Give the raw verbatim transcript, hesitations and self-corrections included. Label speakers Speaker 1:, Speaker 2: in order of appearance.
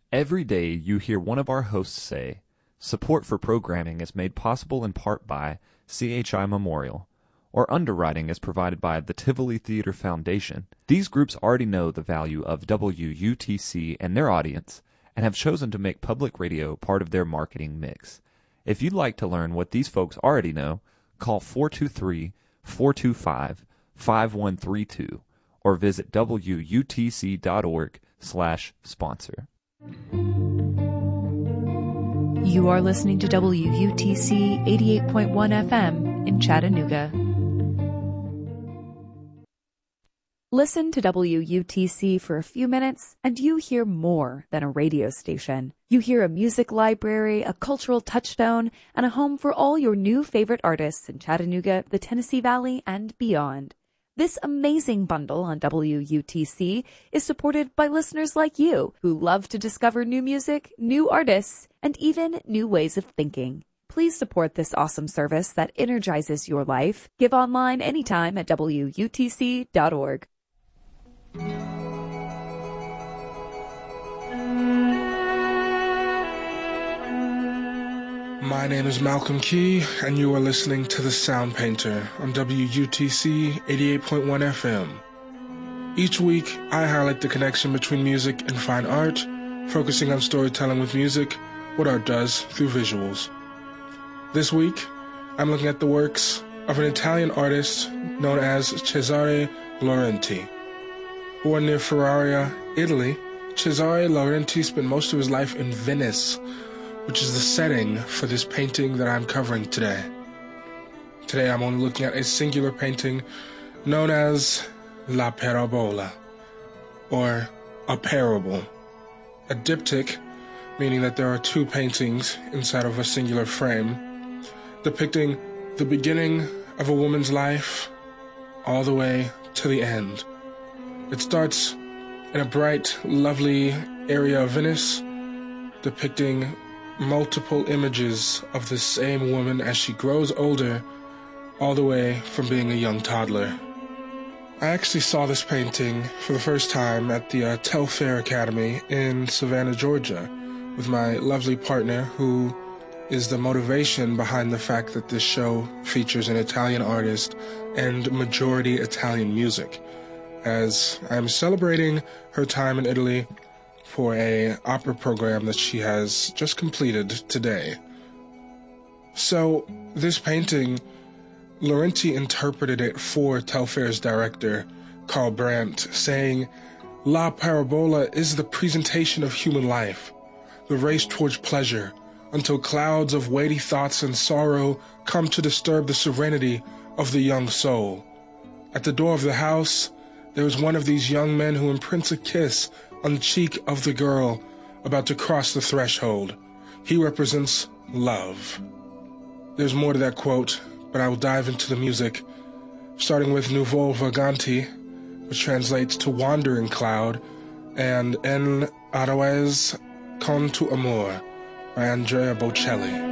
Speaker 1: Every day you hear one of our hosts say, support for programming is made possible in part by C H I Memorial, or underwriting is provided by the Tivoli Theater Foundation. These groups already know the value of W U T C and their audience, and have chosen to make public radio part of their marketing mix. If you'd like to learn what these folks already know, call four two three, four two five, five one three two or visit W U T C dot org slash sponsor.
Speaker 2: You are listening to W U T C eighty-eight point one F M in Chattanooga. Listen to W U T C for a few minutes and you hear more than a radio station. You hear a music library, a cultural touchstone, and a home for all your new favorite artists in Chattanooga, the Tennessee Valley, and beyond. This amazing bundle on W U T C is supported by listeners like you who love to discover new music, new artists, and even new ways of thinking. Please support this awesome service that energizes your life. Give online anytime at W U T C dot org.
Speaker 3: My name is Malcolm Key, and you are listening to The Sound Painter on W U T C eighty-eight point one F M. Each week, I highlight the connection between music and fine art, focusing on storytelling with music, what art does through visuals. This week, I'm looking at the works of an Italian artist known as Cesare Laurenti. Born near Ferrara, Italy, Cesare Laurenti spent most of his life in Venice, which is the setting for this painting that I'm covering today. Today I'm only looking at a singular painting known as La Parabola, or a parable. A diptych, meaning that there are two paintings inside of a singular frame, depicting the beginning of a woman's life all the way to the end. It starts in a bright, lovely area of Venice, depicting multiple images of the same woman as she grows older, all the way from being a young toddler. I actually saw this painting for the first time at the uh, Telfair Academy in Savannah, Georgia, with my lovely partner, who is the motivation behind the fact that this show features an Italian artist and majority Italian music, as I'm celebrating her time in Italy for a opera program that she has just completed today. So this painting, Laurenti interpreted it for Telfair's director, Carl Brandt, saying, La Parabola is the presentation of human life, the race towards pleasure, until clouds of weighty thoughts and sorrow come to disturb the serenity of the young soul. At the door of the house, there is one of these young men who imprints a kiss on the cheek of the girl about to cross the threshold. He represents love. There's more to that quote, but I will dive into the music, starting with Nuovo Vagante, which translates to Wandering Cloud, and En Aroes con tu amor by Andrea Bocelli.